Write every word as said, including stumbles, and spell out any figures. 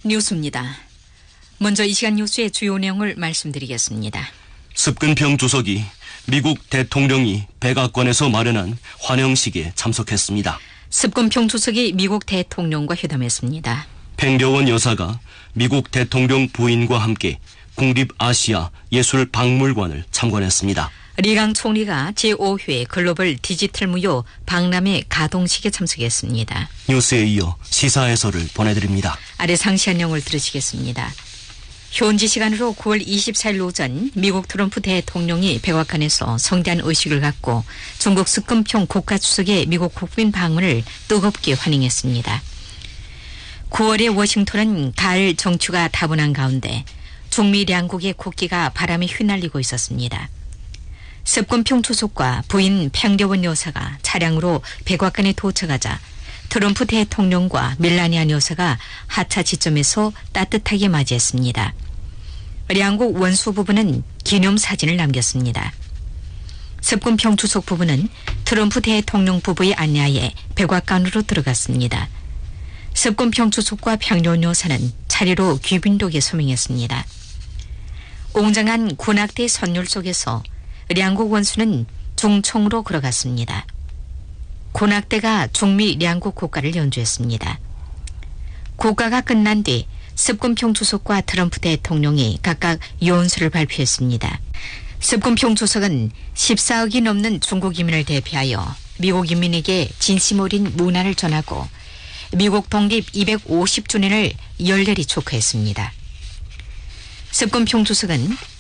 뉴스입니다. 먼저 이 시간 뉴스의 주요 내용을 말씀드리겠습니다. 습근평 주석이 미국 대통령이 백악관에서 마련한 환영식에 참석했습니다. 습근평 주석이 미국 대통령과 회담했습니다. 팽려원 여사가 미국 대통령 부인과 함께 국립아시아 예술박물관을 참관했습니다. 리강 총리가 제오 회 글로벌 디지털 무료 박람회 가동식에 참석했습니다. 뉴스에 이어 시사 해설을 보내드립니다. 아래 상세한 내용을 들으시겠습니다. 현지 시간으로 구월 이십사일 오전 미국 트럼프 대통령이 백악관에서 성대한 의식을 갖고 중국 습근평 국가주석의 미국 국빈 방문을 뜨겁게 환영했습니다. 구월에 워싱턴은 가을 정취가 다분한 가운데 중미两국의 국기가 바람에 휘날리고 있었습니다. 습근평 주석과 부인 팽려원 여사가 차량으로 백악관에 도착하자 트럼프 대통령과 멜라니아 여사가 하차 지점에서 따뜻하게 맞이했습니다. 양국 원수 부부는 기념사진을 남겼습니다. 습근평 주석 부부는 트럼프 대통령 부부의 안내하에 백악관으로 들어갔습니다. 습근평 주석과 팽려원 여사는 차례로 귀빈록에 서명했습니다. 웅장한 군악대 선율 속에서 양국 원수는 중총으로 걸어갔습니다. 군악대가 중미 양국 국가를 연주했습니다. 국가가 끝난 뒤 습근평 주석과 트럼프 대통령이 각각 연설을 발표했습니다. 습근평 주석은 십사억이 넘는 중국 인민을 대표하여 미국 인민에게 진심 어린 문안을 전하고 미국 독립 이백오십 주년을 열렬히 축하했습니다. 습근평 주석은